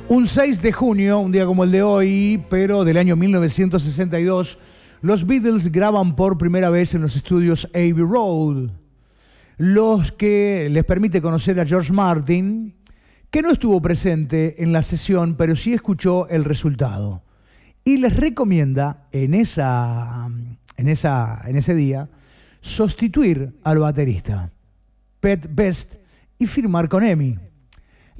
Un 6 de junio, un día como el de hoy, pero del año 1962, los Beatles graban por primera vez en los estudios Abbey Road, los que les permite conocer a George Martin, que no estuvo presente en la sesión, pero sí escuchó el resultado. Y les recomienda en ese día sustituir al baterista, Pete Best, y firmar con EMI.